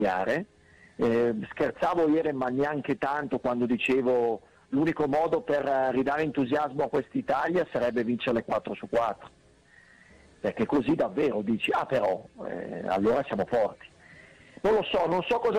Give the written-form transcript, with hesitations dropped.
gare. Scherzavo ieri, ma neanche tanto, quando dicevo l'unico modo per ridare entusiasmo a quest'Italia sarebbe vincere 4-4, perché così davvero dici però allora siamo forti. Non lo so, non so cosa